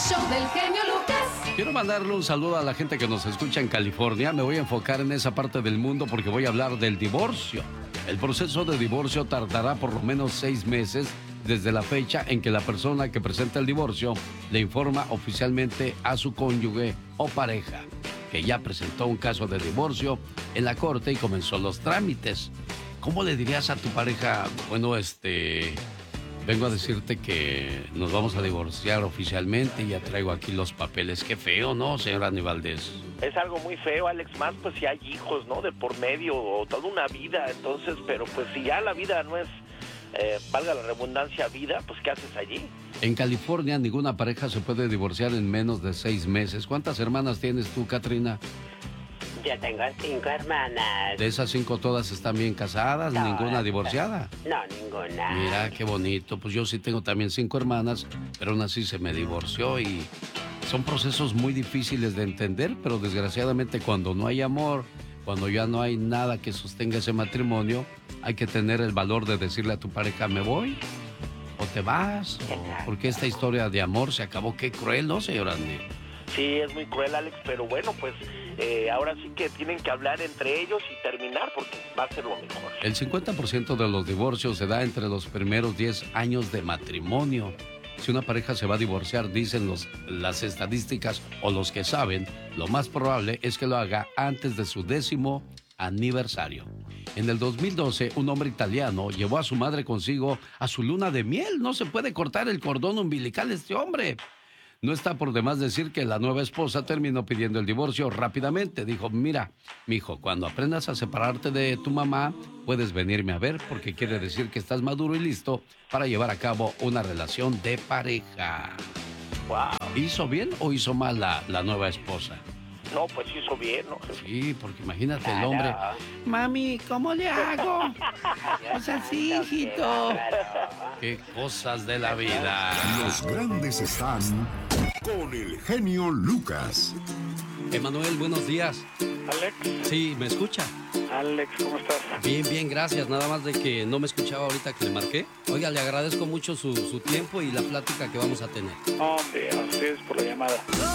show del genio Lucas. Quiero mandarle un saludo a la gente que nos escucha en California. Me voy a enfocar en esa parte del mundo porque voy a hablar del divorcio. El proceso de divorcio tardará por lo menos 6 meses desde la fecha en que la persona que presenta el divorcio le informa oficialmente a su cónyuge o pareja que ya presentó un caso de divorcio en la corte y comenzó los trámites. ¿Cómo le dirías a tu pareja, bueno, vengo a decirte que nos vamos a divorciar oficialmente y ya traigo aquí los papeles? Qué feo, ¿no, señora Andy Valdés? Es algo muy feo, Alex, más pues si hay hijos, ¿no? De por medio o toda una vida, entonces, pero pues si ya la vida no es, valga la redundancia, vida, pues ¿qué haces allí? En California ninguna pareja se puede divorciar en menos de 6 meses. ¿Cuántas hermanas tienes tú, Katrina? Yo tengo 5 hermanas. De esas 5 todas están bien casadas, No, ninguna divorciada. No, ninguna. Mira, qué bonito. Pues yo sí tengo también 5 hermanas, pero aún así se me divorció y son procesos muy difíciles de entender, pero desgraciadamente cuando no hay amor, cuando ya no hay nada que sostenga ese matrimonio, hay que tener el valor de decirle a tu pareja, me voy, o te vas, o porque esta historia de amor se acabó. Qué cruel, ¿no, señor Andy? Sí, es muy cruel, Alex, pero bueno, pues ahora sí que tienen que hablar entre ellos y terminar porque va a ser lo mejor. El 50% de los divorcios se da entre los primeros 10 años de matrimonio. Si una pareja se va a divorciar, dicen las estadísticas o los que saben, lo más probable es que lo haga antes de su 10º aniversario. En el 2012, un hombre italiano llevó a su madre consigo a su luna de miel. No se puede cortar el cordón umbilical este hombre. No está por demás decir que la nueva esposa terminó pidiendo el divorcio rápidamente. Dijo, mira, mijo, cuando aprendas a separarte de tu mamá, puedes venirme a ver porque quiere decir que estás maduro y listo para llevar a cabo una relación de pareja. Wow. ¿Hizo bien o hizo mal la nueva esposa? No, pues hizo bien, ¿no? Sí, porque imagínate el hombre. Mami, ¿cómo le hago? Pues así, hijito. Qué cosas de la vida. Los grandes están con el genio Lucas. Emanuel, buenos días. Alex. Sí, ¿me escucha? Alex, ¿cómo estás? Bien, bien, gracias. Nada más de que no me escuchaba ahorita que le marqué. Oiga, le agradezco mucho su tiempo y la plática que vamos a tener. Hombre, a ustedes por la llamada.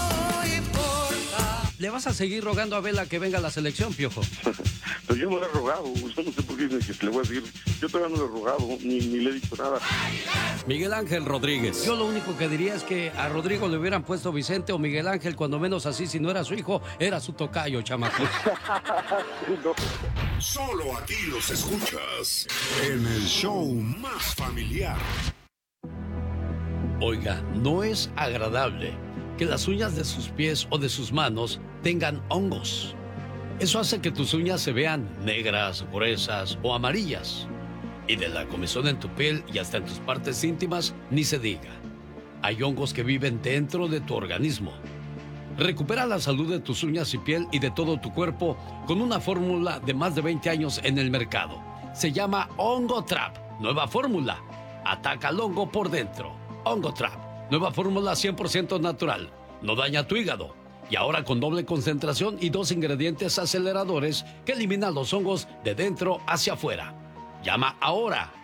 No importa. ¿Le vas a seguir rogando a Vela que venga a la selección, Piojo? Pero yo no le he rogado, usted no sé por qué dice que le voy a decir. Yo todavía no le he rogado, ni le he dicho nada. Miguel Ángel Rodríguez. Yo lo único que diría es que a Rodrigo le hubieran puesto Vicente o Miguel Ángel, cuando menos así, si no era su hijo, era su tocayo, chamaco. No. Solo aquí los escuchas en el show más familiar. Oiga, no es agradable que las uñas de sus pies o de sus manos tengan hongos. Eso hace que tus uñas se vean negras, gruesas o amarillas. Y de la comezón en tu piel y hasta en tus partes íntimas, ni se diga. Hay hongos que viven dentro de tu organismo. Recupera la salud de tus uñas y piel y de todo tu cuerpo con una fórmula de más de 20 años en el mercado. Se llama Hongo Trap. Nueva fórmula. Ataca al hongo por dentro. Hongo Trap. Nueva fórmula 100% natural. No daña tu hígado. Y ahora con doble concentración y 2 ingredientes aceleradores que eliminan los hongos de dentro hacia afuera. Llama ahora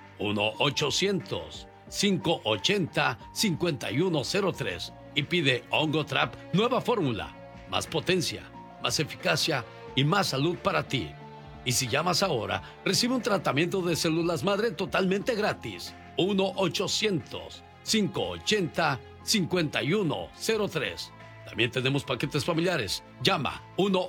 1-800-580-5103 y pide Hongo Trap Nueva Fórmula. Más potencia, más eficacia y más salud para ti. Y si llamas ahora, recibe un tratamiento de células madre totalmente gratis. 1-800-580-5103. También tenemos paquetes familiares. Llama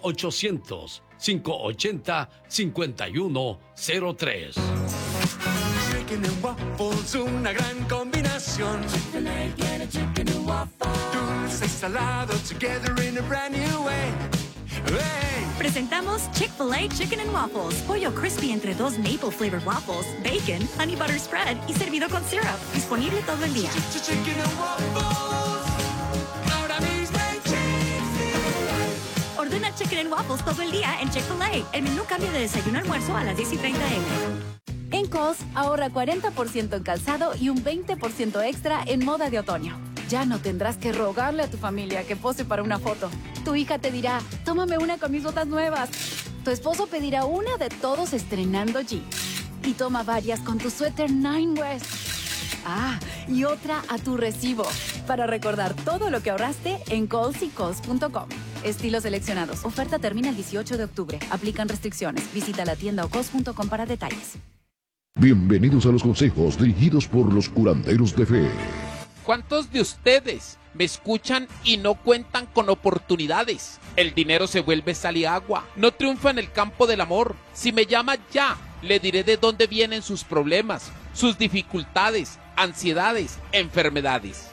1-800-580-5103. Chicken and waffles, una gran combinación. Chick-fil-A tiene chicken and waffles. Dulce y salado together in a brand new way. Hey. Presentamos Chick-fil-A Chicken and Waffles. Pollo crispy entre 2 maple flavored waffles, bacon, honey butter spread y servido con syrup. Disponible todo el día. Chicken and waffles. Ahora mismo en Chick-fil-A. Ordena Chicken and Waffles todo el día en Chick-fil-A. El menú cambia de desayuno a almuerzo a las 10:30 a.m. En Kohl's, ahorra 40% en calzado y un 20% extra en moda de otoño. Ya no tendrás que rogarle a tu familia que pose para una foto. Tu hija te dirá, tómame una con mis botas nuevas. Tu esposo pedirá una de todos estrenando jeans. Y toma varias con tu suéter Nine West. Ah, y otra a tu recibo. para recordar todo lo que ahorraste en colsycos.com. Estilos seleccionados. Oferta termina el 18 de octubre. Aplican restricciones. Visita la tienda o cos.com para detalles. Bienvenidos a los consejos dirigidos por los curanderos de fe. ¿Cuántos de ustedes me escuchan y no cuentan con oportunidades? El dinero se vuelve sal y agua. No triunfa en el campo del amor. Si me llama ya, le diré de dónde vienen sus problemas, sus dificultades, ansiedades, enfermedades.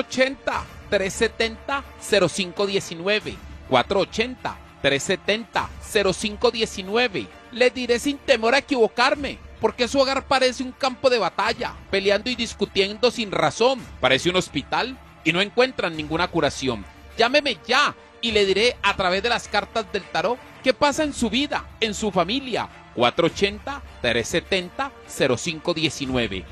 480-370-0519. 480-370-0519. Le diré sin temor a equivocarme, porque su hogar parece un campo de batalla, peleando y discutiendo sin razón. Parece un hospital y no encuentran ninguna curación. Llámeme ya y le diré a través de las cartas del tarot qué pasa en su vida, en su familia. 480-370-0519.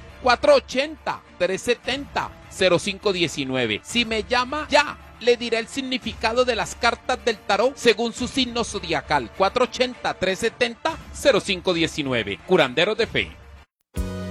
480-370-0519. Si me llama ya, le diré el significado de las cartas del tarot según su signo zodiacal. 480-370-0519. Curanderos de fe.